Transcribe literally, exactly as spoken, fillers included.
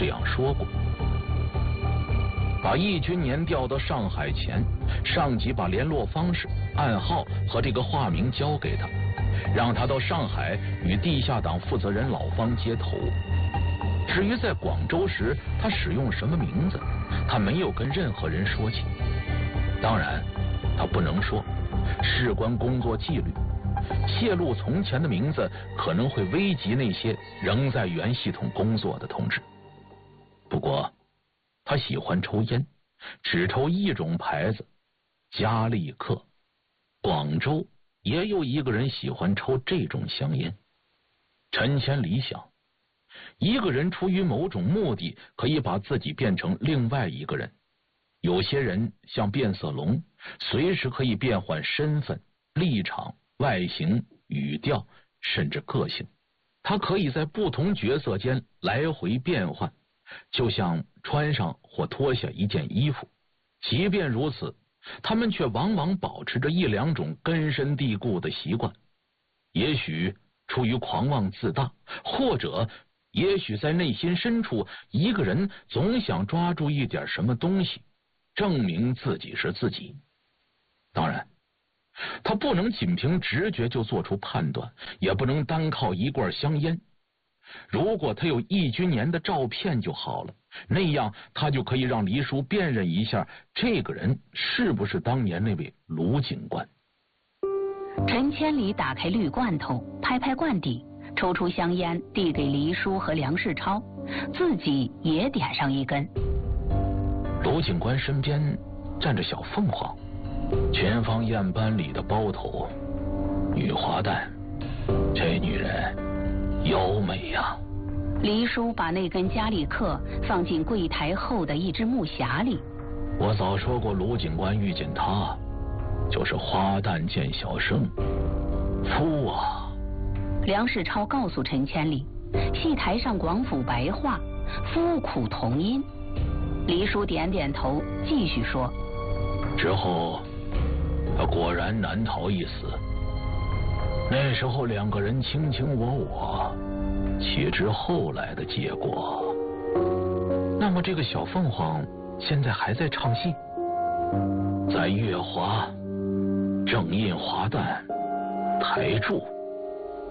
这样说过。把易君年调到上海前，上级把联络方式、暗号和这个化名交给他，让他到上海与地下党负责人老方接头。至于在广州时他使用什么名字，他没有跟任何人说起。当然他不能说，事关工作纪律，泄露从前的名字可能会危及那些仍在原系统工作的同志。不过他喜欢抽烟，只抽一种牌子，加利克。广州也有一个人喜欢抽这种香烟。陈千里想，一个人出于某种目的可以把自己变成另外一个人。有些人像变色龙，随时可以变换身份、立场、外形、语调，甚至个性。他可以在不同角色间来回变换，就像穿上或脱下一件衣服。即便如此，他们却往往保持着一两种根深蒂固的习惯。也许出于狂妄自大，或者也许在内心深处，一个人总想抓住一点什么东西，证明自己是自己。当然他不能仅凭直觉就做出判断，也不能单靠一罐香烟。如果他有易君年的照片就好了，那样他就可以让黎叔辨认一下这个人是不是当年那位卢警官。 陈千里打开绿罐头，拍拍罐底，抽出香烟递给黎叔和梁世超，自己也点上一根。 卢警官身边站着小凤凰，前方宴班里的包头，女花旦，这女人优美呀、啊。 黎叔把那根加利克放进柜台后的一只木匣里。 我早说过，卢警官遇见他就是花旦见小生，夫啊。 梁世超告诉陈千里，戏台上广府白话，夫苦同音。黎叔点点头，继续说， 之后他果然难逃一死。那时候两个人卿卿我我，岂知后来的结果。那么这个小凤凰现在还在唱戏？在月华正印华旦台柱。